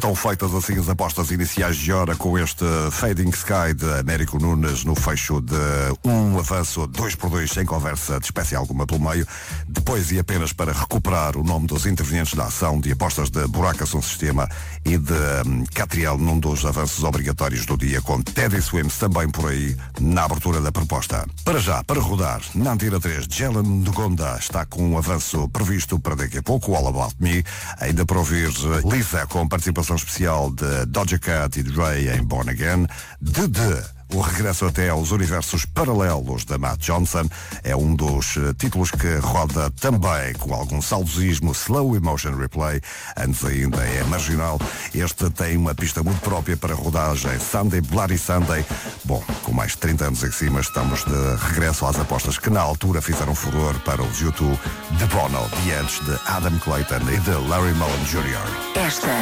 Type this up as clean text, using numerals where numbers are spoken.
Estão feitas assim as apostas iniciais de hora com este Fading Sky de Américo Nunes no fecho de um avanço 2x2 sem conversa de espécie alguma pelo meio. Depois e apenas para recuperar o nome dos intervenientes da ação de apostas de Buracas um Sistema e de Catriel num dos avanços obrigatórios do dia, com Teddy Swims também por aí na abertura da proposta. Para já, para rodar, na Antena 3, Jelen Ngonda está com um avanço previsto para daqui a pouco, All About Me, ainda para ouvir Lisa com participação especial de Doja Cat e de Ray em Born Again, o regresso até aos universos paralelos da Matt Johnson é um dos títulos que roda também com algum saudosismo, Slow Emotion Replay, antes ainda é marginal. Este tem uma pista muito própria para rodagem, Sunday Bloody Sunday. Bom, com mais de 30 anos em cima, estamos de regresso às apostas que na altura fizeram furor para os YouTube de Bono, e antes de Adam Clayton e de Larry Mullen Jr. Esta